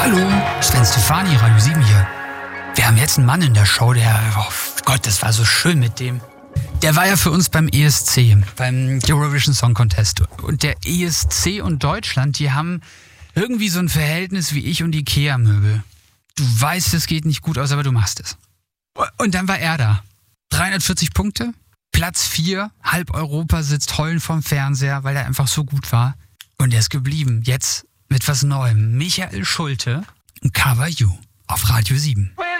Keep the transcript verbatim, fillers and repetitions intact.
Hallo, Sven Stefani, Radio sieben hier. Wir haben jetzt einen Mann in der Show, der, oh Gott, das war so schön mit dem. Der war ja für uns beim E S C, beim Eurovision Song Contest. Und der E S C und Deutschland, die haben irgendwie so ein Verhältnis wie ich und Ikea-Möbel. Du weißt, es geht nicht gut aus, aber du machst es. Und dann war er da. dreihundertvierzig Punkte, Platz vier, halb Europa sitzt heulend vorm Fernseher, weil er einfach so gut war. Und er ist geblieben. Jetzt mit was Neuem. Michael Schulte und Cover You auf Radio sieben.